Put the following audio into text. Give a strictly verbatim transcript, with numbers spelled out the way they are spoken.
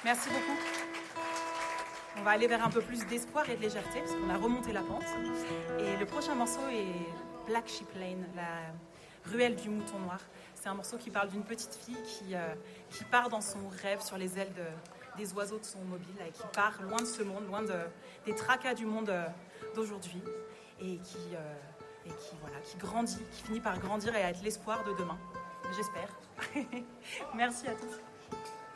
Merci beaucoup. On va aller vers un peu plus d'espoir et de légèreté, parce qu'on a remonté la pente. Et le prochain morceau est Black Sheep Lane, la ruelle du mouton noir. C'est un morceau qui parle d'une petite fille qui, euh, qui part dans son rêve sur les ailes de, des oiseaux de son mobile, et qui part loin de ce monde, loin de, des tracas du monde euh, d'aujourd'hui, et qui, euh, et qui, voilà, qui grandit, qui finit par grandir et à être l'espoir de demain. J'espère. Merci à tous.